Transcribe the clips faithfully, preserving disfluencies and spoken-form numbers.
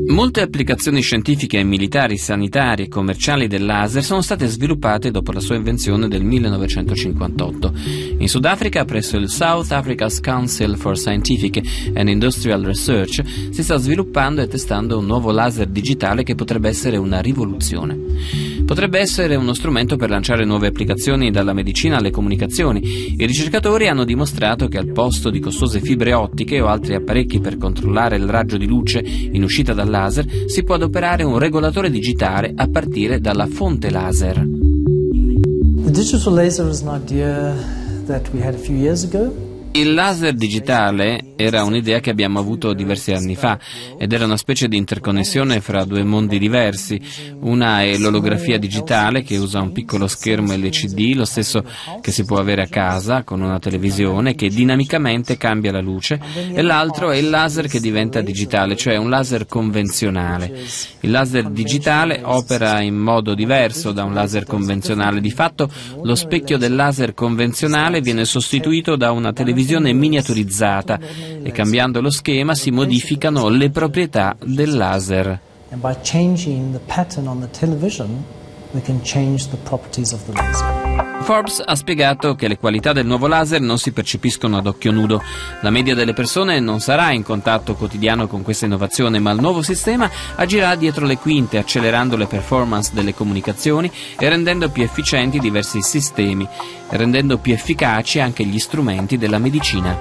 Molte applicazioni scientifiche, militari, sanitarie e commerciali del laser sono state sviluppate dopo la sua invenzione del millenovecentocinquantotto. In Sudafrica, presso il South Africa's Council for Scientific and Industrial Research, si sta sviluppando e testando un nuovo laser digitale che potrebbe essere una rivoluzione. Potrebbe essere uno strumento per lanciare nuove applicazioni dalla medicina alle comunicazioni. I ricercatori hanno dimostrato che al posto di costose fibre ottiche o altri apparecchi per controllare il raggio di luce in uscita dal laser, si può adoperare un regolatore digitale a partire dalla fonte laser. The digital laser is an idea that we had a few years ago. Il laser digitale era un'idea che abbiamo avuto diversi anni fa ed era una specie di interconnessione fra due mondi diversi. Una è l'olografia digitale, che usa un piccolo schermo L C D, lo stesso che si può avere a casa con una televisione, che dinamicamente cambia la luce, e l'altro è il laser che diventa digitale, cioè un laser convenzionale. Il laser digitale opera in modo diverso da un laser convenzionale. Di fatto lo specchio del laser convenzionale viene sostituito da una televisione miniaturizzata e cambiando lo schema si modificano le proprietà del laser. And by changing the pattern on the television, we can change the properties of the laser. Forbes ha spiegato che le qualità del nuovo laser non si percepiscono ad occhio nudo. La media delle persone non sarà in contatto quotidiano con questa innovazione, ma il nuovo sistema agirà dietro le quinte, accelerando le performance delle comunicazioni e rendendo più efficienti diversi sistemi, e rendendo più efficaci anche gli strumenti della medicina.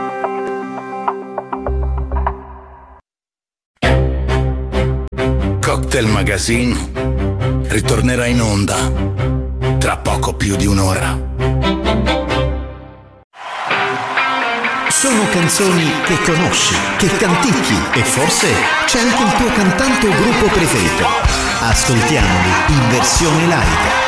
Cocktail Magazine ritornerà in onda tra poco più di un'ora. Sono canzoni che conosci, che canticchi e forse c'è anche il tuo cantante o gruppo preferito. Ascoltiamoli in versione live.